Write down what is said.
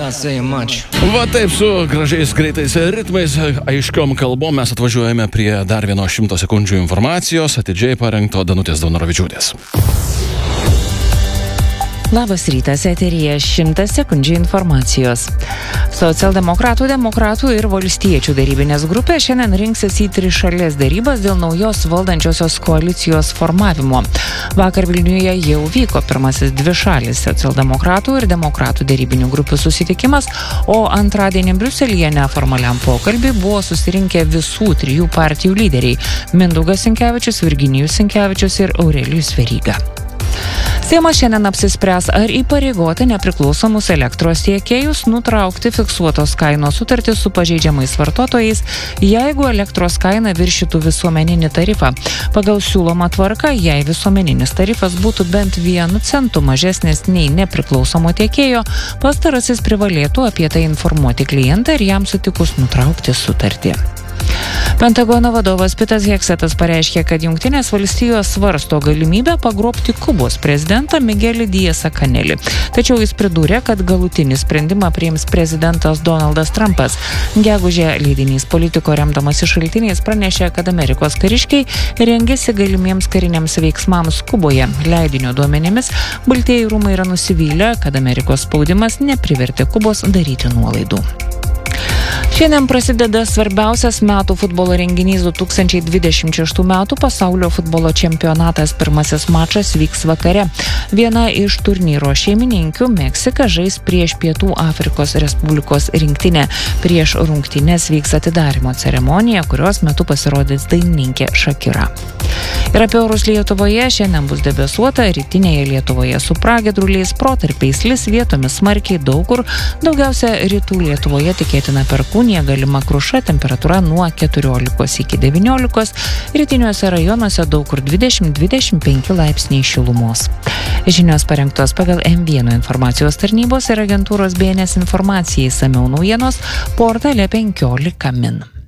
Va taip su gražiais greitais ritmais, aiškiom kalbom mes atvažiuojame prie dar 100 sekundžių informacijos, atidžiai parengto Danutės Daunoravičiūtės. Labas rytas, eteryje 100 sekundžių informacijos. Socialdemokratų, demokratų ir valstiečių darybinės grupė šiandien rinksis į trišalės darybas dėl naujos valdančiosios koalicijos formavimo. Vakar Vilniuje jau vyko pirmasis dvišalis socialdemokratų ir demokratų darybinių grupių susitikimas, o antradienį Briuselyje neformaliam pokalbį buvo susirinkę visų trijų partijų lyderiai – Mindaugas Sinkevičius, Virginijus Sinkevičius ir Aurelijus Veryga. Seimas šiandien apsispręs, ar įpareigoti nepriklausomus elektros tiekėjus nutraukti fiksuotos kainos sutartį su pažeidžiamais vartotojais, jeigu elektros kaina viršytų visuomeninį tarifą. Pagal siūlomą tvarką, jei visuomeninis tarifas būtų bent 1 centu mažesnis nei nepriklausomo tiekėjo, pastarasis privalėtų apie tai informuoti klientą ir jam sutikus nutraukti sutartį. Pentagono vadovas Pitas Heksetas pareiškė, kad Jungtinės valstijos svarsto galimybę pagrobti Kubos prezidentą Miguelį Diasą Kanelį. Tačiau jis pridūrė, kad galutinį sprendimą priims prezidentas Donaldas Trumpas. Gegužę leidinys Politico remdamasi šaltiniais pranešė, kad Amerikos kariškiai rengėsi galimiems kariniams veiksmams Kuboje. Leidinio duomenimis Baltieji rūmai yra nusivylę, kad Amerikos spaudimas neprivertė Kubos daryti nuolaidų. Šiandien prasideda svarbiausias metų futbolo renginys 2026 metų pasaulio futbolo čempionatas. Pirmasis mačas vyks vakare. Viena iš turnyro šeimininkių Meksika žais prieš Pietų Afrikos Respublikos rinktinę. Prieš rungtynes vyks atidarymo ceremonija, kurios metu pasirodys dainininkė Shakira. Ir apie orus Lietuvoje šiandien bus debesuota, rytinėje Lietuvoje su pragiedruliais, protarpiais lis, vietomis smarkiai daug kur, daugiausia rytų Lietuvoje tikėtina perkūnija, galima kruša, temperatūra nuo 14 iki 19, rytiniuose rajonuose daug kur 20-25 laipsniai šilumos. Žinios parengtos pagal M1 informacijos tarnybos ir agentūros BNS informacijai, išsamiau naujienos portale 15 min.